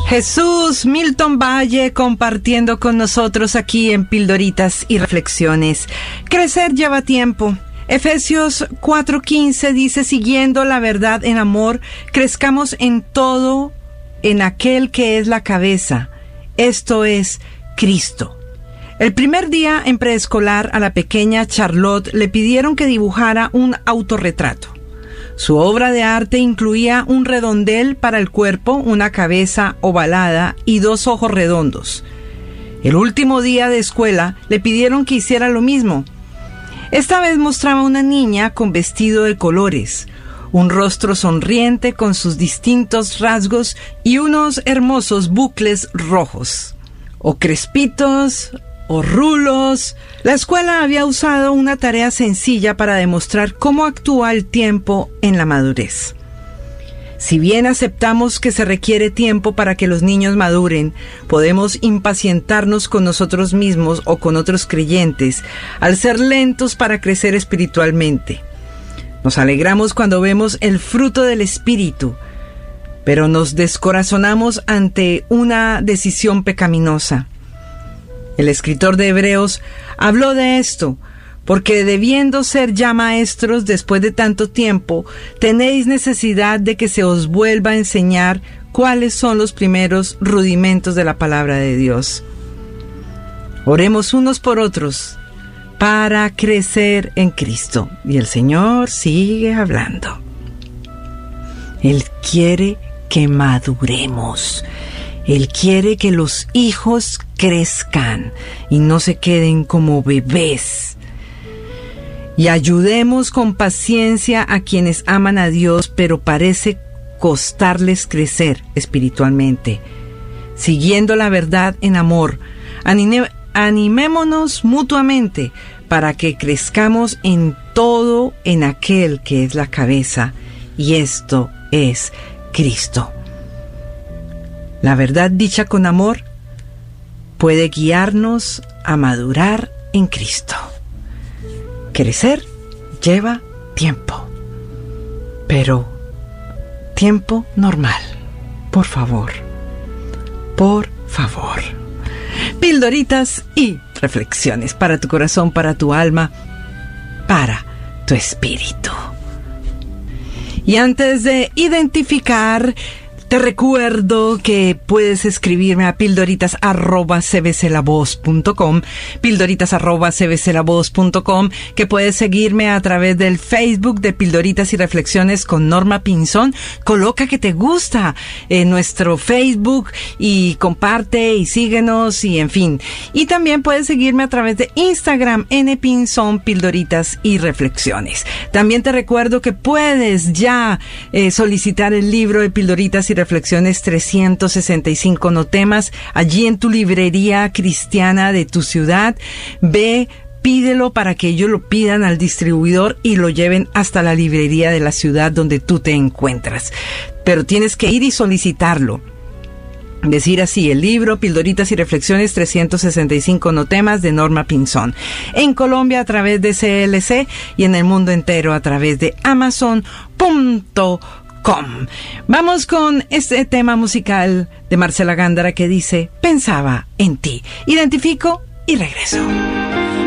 Jesús Milton Valle compartiendo con nosotros aquí en Pildoritas y Reflexiones. Crecer lleva tiempo. Efesios 4:15 dice: siguiendo la verdad en amor, crezcamos en todo en aquel que es la cabeza, esto es Cristo. El primer día en preescolar a la pequeña Charlotte le pidieron que dibujara un autorretrato. Su obra de arte incluía un redondel para el cuerpo, una cabeza ovalada y 2 ojos redondos. El último día de escuela le pidieron que hiciera lo mismo. Esta vez mostraba una niña con vestido de colores, un rostro sonriente con sus distintos rasgos y unos hermosos bucles rojos, o crespitos, o rulos. La escuela había usado una tarea sencilla para demostrar cómo actúa el tiempo en la madurez. Si bien aceptamos que se requiere tiempo para que los niños maduren, podemos impacientarnos con nosotros mismos o con otros creyentes al ser lentos para crecer espiritualmente. Nos alegramos cuando vemos el fruto del Espíritu, pero nos descorazonamos ante una decisión pecaminosa. El escritor de Hebreos habló de esto, porque debiendo ser ya maestros después de tanto tiempo, tenéis necesidad de que se os vuelva a enseñar cuáles son los primeros rudimentos de la palabra de Dios. Oremos unos por otros para crecer en Cristo. Y el Señor sigue hablando. Él quiere que maduremos. Él quiere que los hijos crezcan y no se queden como bebés. Y ayudemos con paciencia a quienes aman a Dios, pero parece costarles crecer espiritualmente. Siguiendo la verdad en amor, animémonos mutuamente para que crezcamos en todo en aquel que es la cabeza, y esto es Cristo. La verdad dicha con amor puede guiarnos a madurar en Cristo. Crecer lleva tiempo, pero tiempo normal. Por favor, por favor. Pildoritas y reflexiones para tu corazón, para tu alma, para tu espíritu. Y antes de identificar, te recuerdo que puedes escribirme a pildoritas@cbclavoz.com, pildoritas@cbclavoz.com, que puedes seguirme a través del Facebook de Pildoritas y Reflexiones con Norma Pinzón. Coloca que te gusta nuestro Facebook y comparte y síguenos y en fin. Y también puedes seguirme a través de Instagram, npinzón, Pildoritas y Reflexiones. También te recuerdo que puedes ya solicitar el libro de Pildoritas y Reflexiones 365 no temas allí en tu librería cristiana de tu ciudad. Ve, pídelo para que ellos lo pidan al distribuidor y lo lleven hasta la librería de la ciudad donde tú te encuentras. Pero tienes que ir y solicitarlo. Decir así: el libro Pildoritas y Reflexiones 365 no temas de Norma Pinzón. En Colombia a través de CLC y en el mundo entero a través de Amazon.com. Vamos con este tema musical de Marcela Gándara que dice: pensaba en ti. Identifico y regreso.